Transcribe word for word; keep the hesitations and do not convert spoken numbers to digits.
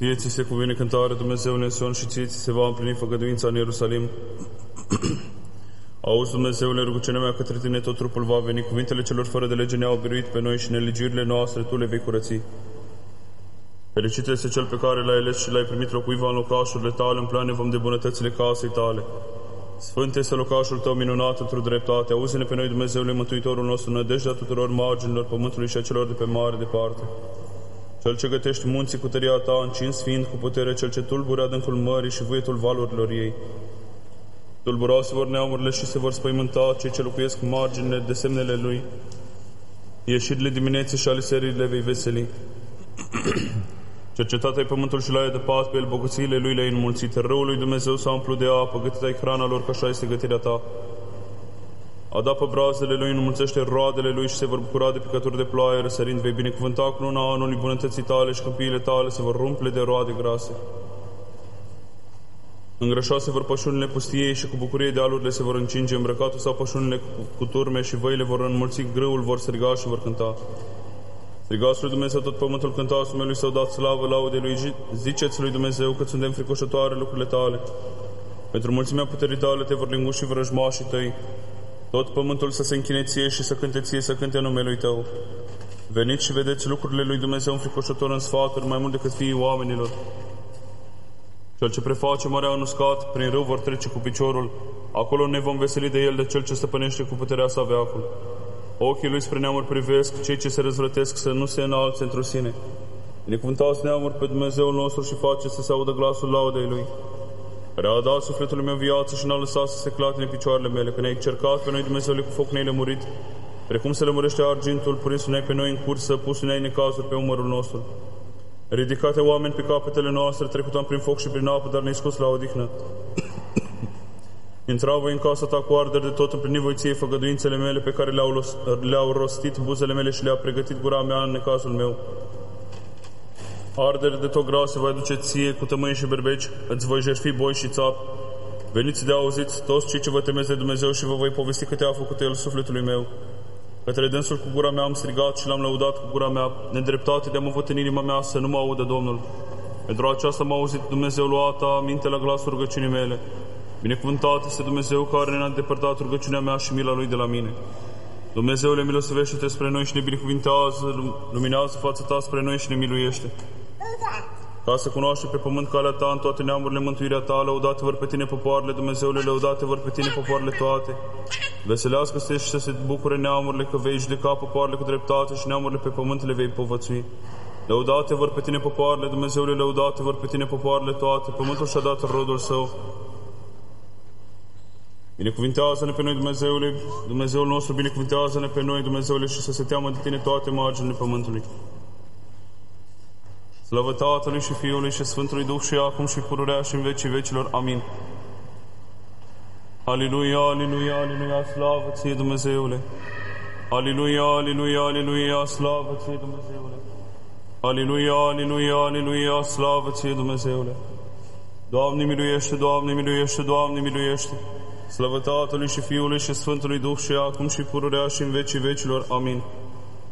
Fie ți se cuvine cântare, Dumnezeule, în Sion, și ție ți se va împlini făgăduința în Ierusalim. Auzi, Dumnezeule, rugăciunea mea către tine, tot trupul va veni. Cuvintele celor fără de lege ne-au biruit pe noi și nelegiurile noastre tu le vei curăți. Fericit este cel pe care l-ai ales și l-ai primit locuiva în locașurile tale, în plane vom de bunătățile casei tale. Sfânt este locașul tău minunat într-o dreptate. Auzi-ne pe noi, Dumnezeule, Mântuitorul nostru, nădejdea tuturor marginilor pământului și a celor de pe mare departe. Cel ce gătești munții cu tăria ta, încins fiind cu putere, cel ce tulbure adâncul mării și vuietul valurilor ei. Tulburau se vor neamurile și se vor spăimânta cei ce locuiesc marginile de semnele lui. Ieșirile dimineții și ale serii le vei veseli. Cercetat ai pământul și l-ai adăpat, pe el bogățiile lui le-ai înmulțit. Râul lui Dumnezeu s-a umplut de apă, gătit ai hrana lor, că așa este gătirea ta. Adapă brazele lui, înmulțește roadele lui și se vor bucura de picături de ploaie, răsărind vei binecuvânta cu luna anului bunătății tale și câmpiile tale se vor rumple de roade grase. Îngrășoase vor pășunile pustiei și cu bucurie dealurile se vor încinge, îmbrăcatul sau pășunile cu, cu turme și văile vor înmulți, grâul vor striga și vor cânta. Strigați lui Dumnezeu tot pământul, cântați numelui său, dați slavă laude lui, ziceți lui Dumnezeu că suntem fricoșătoare lucrurile tale. Pentru mulțimea puterii tale te vor linguși vrăjmașii tăi. Tot pământul să se închine ție și să cânte ție, să cânte numelui tău. Veniți și vedeți lucrurile lui Dumnezeu înfricoșător în sfaturi, mai mult decât fiii oamenilor. Cel ce preface marea în uscat, prin râu vor trece cu piciorul. Acolo ne vom veseli de el, de cel ce stăpânește cu puterea sa veacul. Ochii lui spre neamuri privesc, cei ce se răzvrătesc să nu se înalțe într-o sine. Binecuvântați neamuri pe Dumnezeul nostru și face să se audă glasul laudei lui. Care a dat sufletul meu viață și n-a lăsat să se clatine picioarele mele, că ne-ai cercat pe noi, Dumnezeule, cu foc ne-ai lămurit, precum se lămurește argintul, prinsul-ne pe noi în cursă, pusul-ne necazuri pe umărul nostru. Ridicate oameni pe capetele noastre, trecutam prin foc și prin apă, dar ne-ai scos la odihnă. Intra voi în casa ta cu arderi de tot, împlini voi ție făgăduințele mele pe care le-au, le-au rostit buzele mele și le-a pregătit gura mea în necazul meu. Arderi de tot grase voi aduce ție cu tămâie și berbeci, îți voi jertfi boi și țapi. Veniți de auziți toți cei ce vă temeți de Dumnezeu și vă voi povesti câte a făcut el sufletului meu. Către dânsul cu gura mea am strigat și l-am lăudat cu gura mea. Nedreptate de-am avut în inima mea să nu mă audă Domnul. Pentru aceasta m-a auzit Dumnezeu luata minte la glasul rugăciunii mele. Binecuvântat este Dumnezeu care ne-a depărtat rugăciunea mea și mila lui de la mine. Dumnezeule, milostivește-te spre noi și ne binecuvintează, luminează fața ta spre noi și ne miluiește. Ca să cunoaște pe pământ calea ta în toate neamurile mântuirea ta, lăudate vor pe tine popoarele, Dumnezeule, lăudate vor pe tine popoarele toate. Veselească-te și să se bucure neamurile, că vei judeca popoarele cu dreptate și neamurile pe pământ le vei povățui. Lăudate vor pe tine popoarele, Dumnezeule, lăudate vor pe tine popoarele toate, pământul și-a dat rodul său. Binecuvintează-ne pe noi, Dumnezeule, Dumnezeul nostru, binecuvintează-ne pe noi, Dumnezeule, și să se teamă de tine toate marginile pământului. Slavă Tatălui și Fiului și Sfântului Duh și acum și pururea și în vecii vecilor. Amin. Aliluia, aliluia, aliluia, slavă ție, Dumnezeule. Aliluia, aliluia, aliluia, slavă ție, Dumnezeule. Aliluia, aliluia, aliluia, slavă ție, Dumnezeule. Doamne miluiește, Doamne miluiește, Doamne miluiește. Slavă Tatălui și Fiului și Sfântului Duh și acum și pururea și în vecii vecilor. Amin.